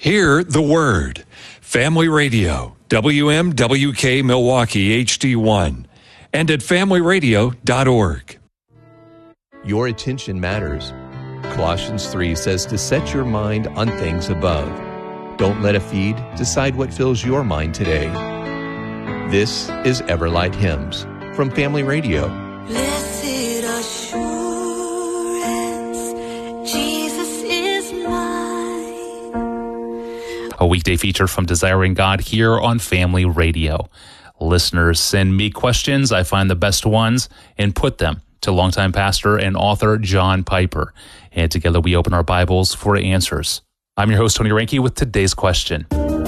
Hear the Word. Family Radio, WMWK Milwaukee HD1, and at familyradio.org. Your attention matters. Colossians 3 says to set your mind on things above. Don't let a feed decide what fills your mind today. This is Everlight Hymns from Family Radio. Blessed assurance, Jesus is mine. A weekday feature from Desiring God here on Family Radio. Listeners send me questions. I find the best ones and put them to longtime pastor and author John Piper. And together we open our Bibles for answers. I'm your host, Tony Reinke, with today's question.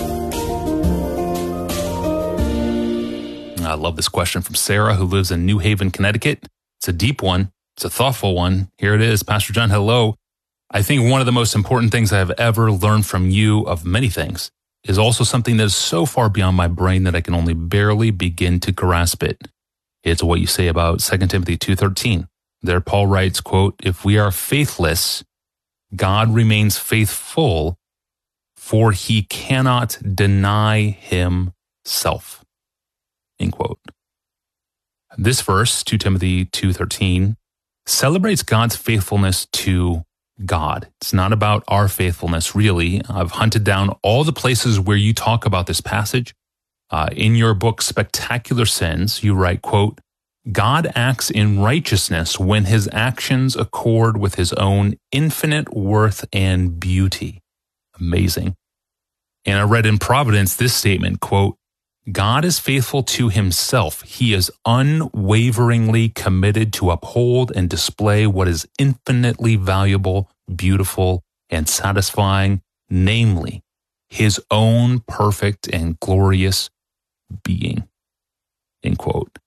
I love this question from Sarah, who lives in New Haven, Connecticut. It's a deep one. It's a thoughtful one. Here it is. Pastor John, hello. I think one of the most important things I have ever learned from you, of many things, is also something that is so far beyond my brain that I can only barely begin to grasp it. It's what you say about 2 Timothy 2:13. There Paul writes, quote, "If we are faithless, God remains faithful, for he cannot deny himself." End quote. This verse, 2 Timothy 2:13, celebrates God's faithfulness to God. It's not about our faithfulness, really. I've hunted down all the places where you talk about this passage. In your book, Spectacular Sins, you write, quote, "God acts in righteousness when his actions accord with his own infinite worth and beauty." Amazing. And I read in Providence this statement, quote, "God is faithful to himself. He is unwaveringly committed to uphold and display what is infinitely valuable, beautiful, and satisfying, namely, his own perfect and glorious being." End quote.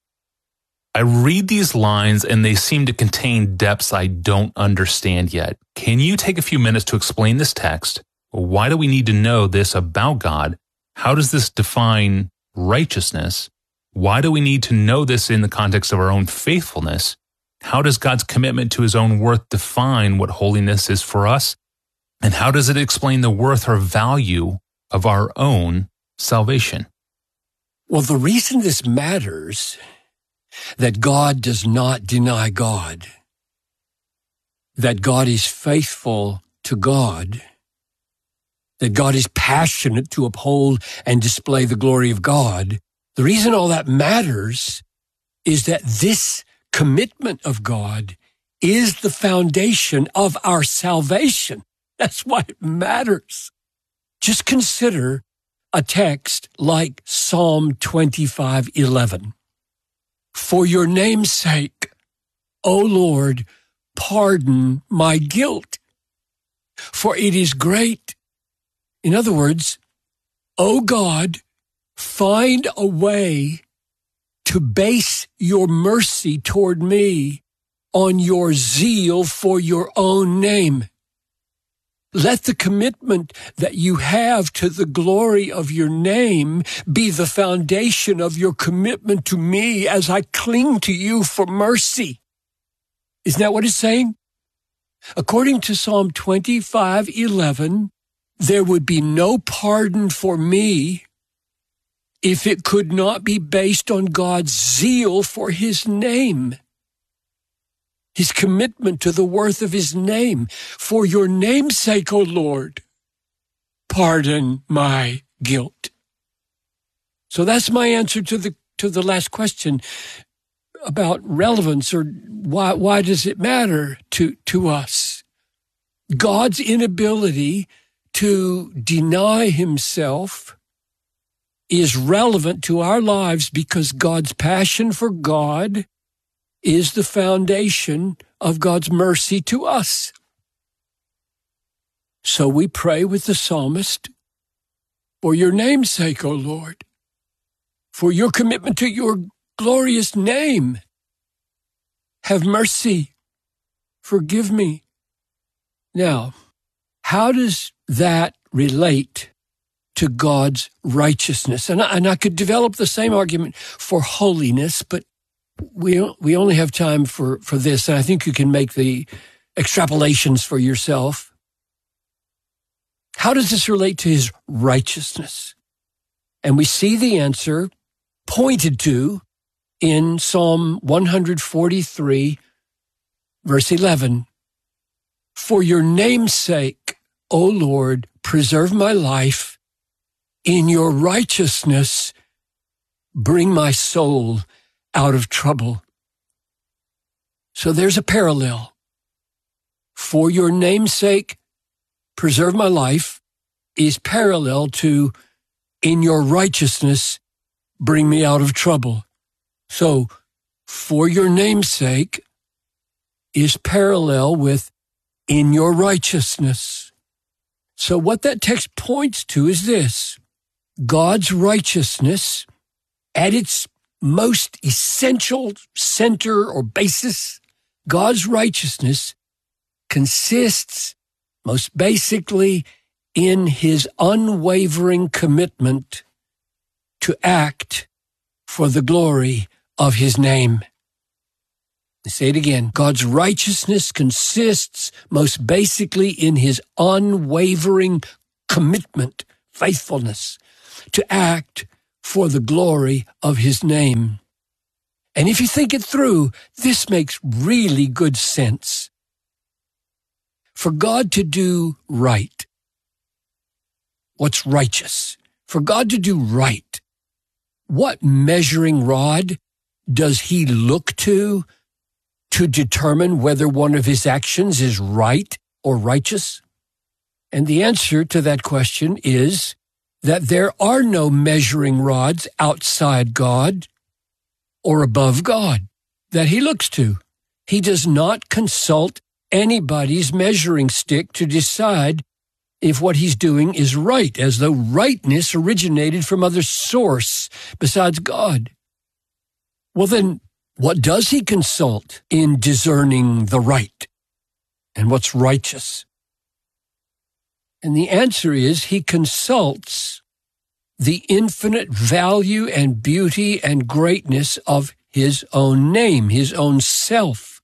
I read these lines and they seem to contain depths I don't understand yet. Can you take a few minutes to explain this text? Why do we need to know this about God? How does this define righteousness? Why do we need to know this in the context of our own faithfulness? How does God's commitment to his own worth define what holiness is for us? And how does it explain the worth or value of our own salvation? Well, the reason this matters, that God does not deny God, that God is faithful to God, that God is passionate to uphold and display the glory of God. The reason all that matters is that this commitment of God is the foundation of our salvation. That's why it matters. Just consider a text like Psalm 25:11. "For your name's sake, O Lord, pardon my guilt, for it is great." In other words, O God, find a way to base your mercy toward me on your zeal for your own name. Let the commitment that you have to the glory of your name be the foundation of your commitment to me as I cling to you for mercy. Isn't that what it's saying? According to Psalm 25:11, there would be no pardon for me if it could not be based on God's zeal for his name, his commitment to the worth of his name. "For your name's sake, O Lord, pardon my guilt." So that's my answer to the last question about relevance, or why does it matter to us? God's inability to deny himself is relevant to our lives because God's passion for God is the foundation of God's mercy to us. So we pray with the psalmist, "For your name's sake, O Lord, for your commitment to your glorious name, have mercy, forgive me." Now, how does that relate to God's righteousness? And I could develop the same argument for holiness, but we only have time for this, and I think you can make the extrapolations for yourself. How does this relate to his righteousness? And we see the answer pointed to in Psalm 143, verse 11. For your name's sake, O Lord, preserve my life. In your righteousness, bring my soul out of trouble. So there's a parallel. For your name's sake, preserve my life is parallel to in your righteousness, bring me out of trouble. So for your name's sake is parallel with in your righteousness. So what that text points to is this: God's righteousness at its most essential center or basis, God's righteousness consists most basically in his unwavering commitment to act for the glory of his name. I say it again. God's righteousness consists most basically in his unwavering commitment, faithfulness, to act for the glory of his name. And if you think it through, this makes really good sense. For God to do right, what's righteous? For God to do right, what measuring rod does he look to determine whether one of his actions is right or righteous? And the answer to that question is that there are no measuring rods outside God or above God that he looks to. He does not consult anybody's measuring stick to decide if what he's doing is right, as though rightness originated from other source besides God. Well, then, what does he consult in discerning the right and what's righteous? And the answer is he consults the infinite value and beauty and greatness of his own name, his own self.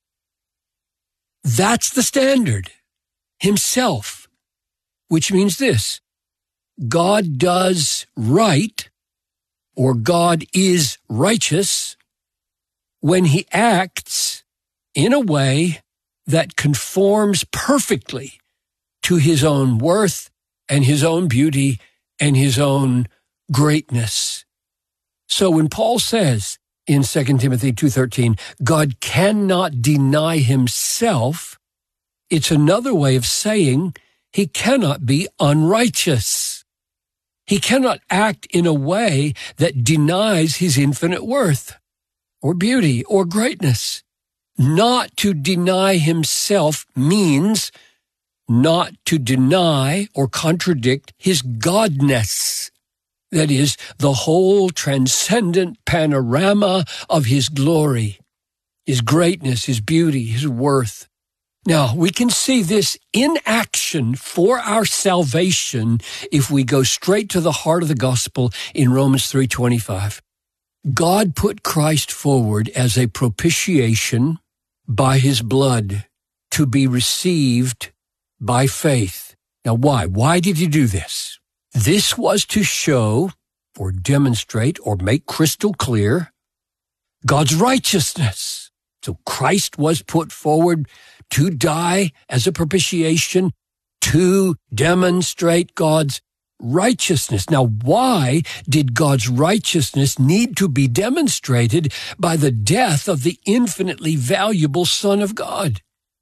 That's the standard, himself, which means this: God does right, or God is righteous, when he acts in a way that conforms perfectly to his own worth and his own beauty and his own greatness. So when Paul says in 2 Timothy 2:13, God cannot deny himself, it's another way of saying he cannot be unrighteous. He cannot act in a way that denies his infinite worth or beauty or greatness. Not to deny himself means not to deny or contradict his godness. That is, the whole transcendent panorama of his glory, his greatness, his beauty, his worth. Now, we can see this in action for our salvation if we go straight to the heart of the gospel in Romans 3:25. God put Christ forward as a propitiation by his blood to be received by faith. Now, why? Why did he do this? This was to show or demonstrate or make crystal clear God's righteousness. So Christ was put forward to die as a propitiation to demonstrate God's righteousness. Now, why did God's righteousness need to be demonstrated by the death of the infinitely valuable Son of God?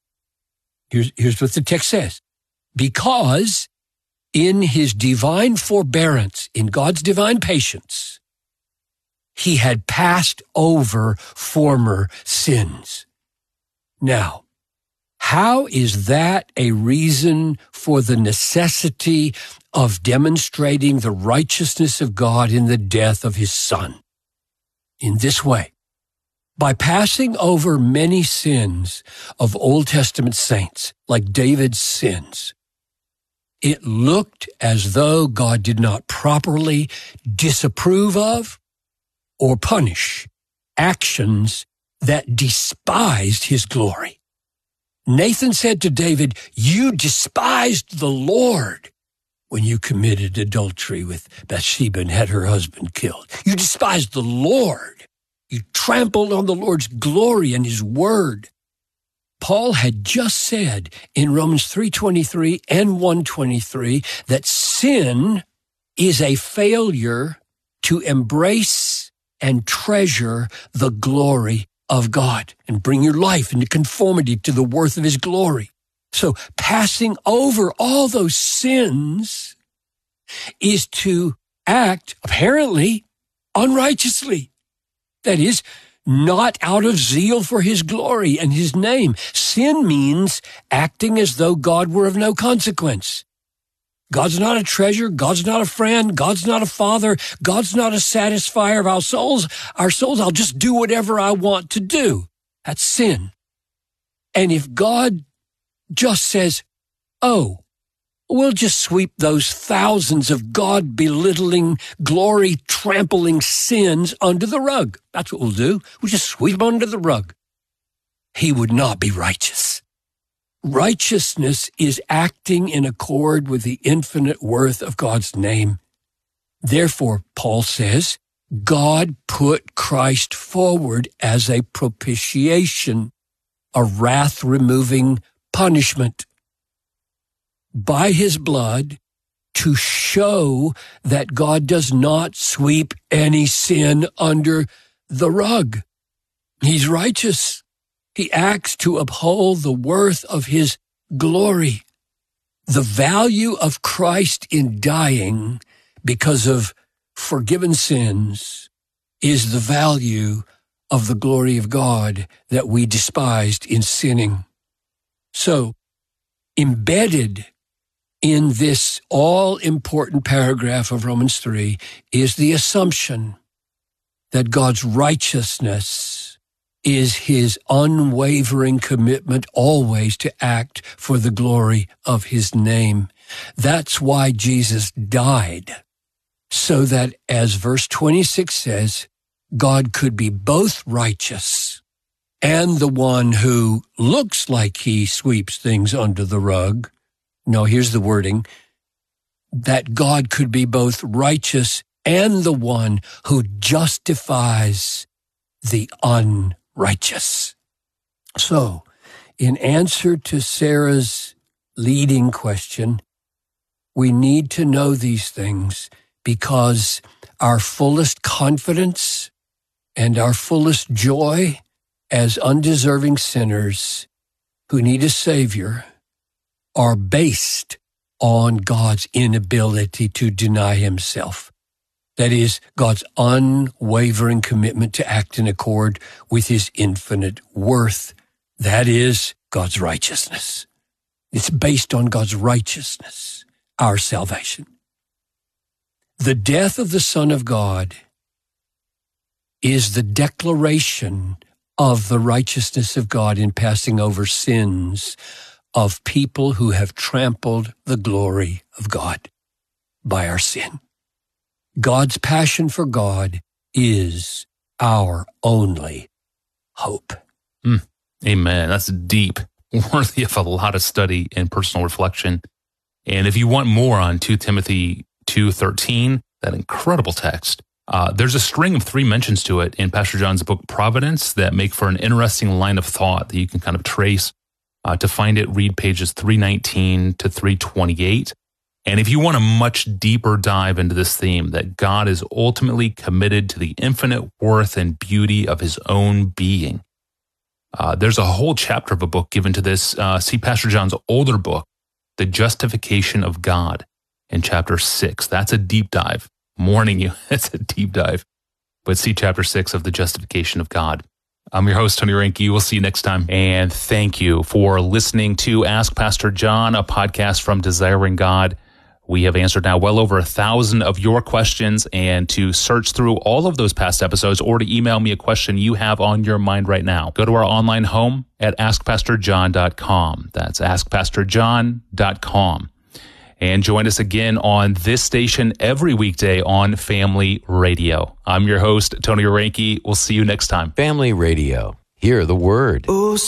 Here's what the text says. Because in his divine forbearance, in God's divine patience, he had passed over former sins. Now, how is that a reason for the necessity of demonstrating the righteousness of God in the death of his Son? In this way, by passing over many sins of Old Testament saints, like David's sins, it looked as though God did not properly disapprove of or punish actions that despised his glory. Nathan said to David, "You despised the Lord. when you committed adultery with Bathsheba and had her husband killed. You despised the Lord. You trampled on the Lord's glory and his word. Paul had just said in Romans 3:23 and 1:23 that sin is a failure to embrace and treasure the glory of God and bring your life into conformity to the worth of his glory. So passing over all those sins is to act, apparently, unrighteously. That is, not out of zeal for his glory and his name. Sin means acting as though God were of no consequence. God's not a treasure. God's not a friend. God's not a father. God's not a satisfier of our souls. I'll just do whatever I want to do. That's sin. And if God just says, oh, we'll just sweep those thousands of God-belittling, glory-trampling sins under the rug. That's what we'll do. We'll just sweep them under the rug. He would not be righteous. Righteousness is acting in accord with the infinite worth of God's name. Therefore, Paul says, God put Christ forward as a propitiation, a wrath-removing punishment, by his blood to show that God does not sweep any sin under the rug. He's righteous. He acts to uphold the worth of his glory. The value of Christ in dying because of forgiven sins is the value of the glory of God that we despised in sinning. So, embedded in this all-important paragraph of Romans 3 is the assumption that God's righteousness is his unwavering commitment always to act for the glory of his name. That's why Jesus died, so that, as verse 26 says, God could be both righteous and the one who looks like he sweeps things under the rug. No, here's the wording, that God could be both righteous and the one who justifies the unrighteous. So, in answer to Sarah's leading question, we need to know these things because our fullest confidence and our fullest joy as undeserving sinners who need a Savior are based on God's inability to deny himself. That is, God's unwavering commitment to act in accord with his infinite worth. That is God's righteousness. It's based on God's righteousness, our salvation. The death of the Son of God is the declaration of the righteousness of God in passing over sins of people who have trampled the glory of God by our sin. God's passion for God is our only hope. Amen. That's deep, worthy of a lot of study and personal reflection. And if you want more on 2 Timothy 2:13, that incredible text, there's a string of 3 mentions to it in Pastor John's book, Providence, that make for an interesting line of thought that you can kind of trace. To find it, read pages 319 to 328. And if you want a much deeper dive into this theme, that God is ultimately committed to the infinite worth and beauty of his own being, there's a whole chapter of a book given to this. See Pastor John's older book, The Justification of God, in chapter 6. That's a deep dive. I'm warning you, it's a deep dive. But see chapter 6 of The Justification of God. I'm your host, Tony Reinke. We'll see you next time. And thank you for listening to Ask Pastor John, a podcast from Desiring God. We have answered now well over 1,000 of your questions. And to search through all of those past episodes or to email me a question you have on your mind right now, go to our online home at askpastorjohn.com. That's askpastorjohn.com. And join us again on this station every weekday on Family Radio. I'm your host, Tony Reinke. We'll see you next time. Family Radio. Hear the word. Oh,